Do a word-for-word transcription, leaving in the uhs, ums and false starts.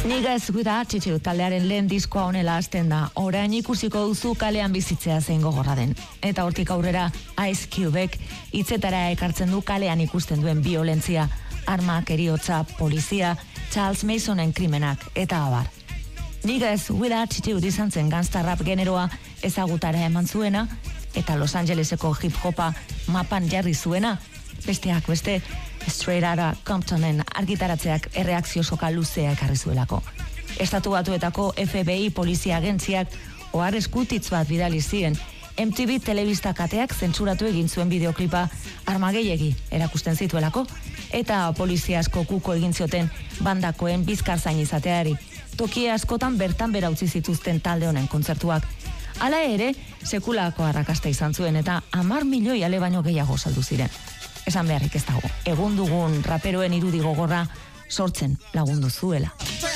Niggas with Attitude taldearen lehen diskoa honela hasten da. Orain ikusiko duzu kalean bizitzea zein gogorra den. Eta hortik aurrera Ice Cubek hitzetara ekartzen du kalean ikusten duen biolentzia, armak, heriotza, polizia, Charles Masonen krimenak eta abar. Niggas with Attitude izan zen gangsta rap generoa ezagutara eman zuena eta Los Angeleseko hip-hopa mapan jarri zuena. Besteak beste, Straight Outta Comptonen argitaratzeak erreakzio soka luzea ekarri zuelako. Estatu Batuetako F B I polizia agentziak ohar eskutitz bat bidali zien, M T V telebista kateak zentsuratu egin zuen bideoklipa arma gehiegi erakusten zituelako, eta polizia asko kuko egin zioten bandakoen bizkarzain izateari. Toki askotan bertan bera utzi zituzten talde honen kontzertuak. Hala ere, sekulako arrakasta izan zuen eta hamar milioi ale baino gehiago saldu ziren. Esan beharrik ez dago, egun dugun raperoen irudi gogorra sortzen lagundu zuela.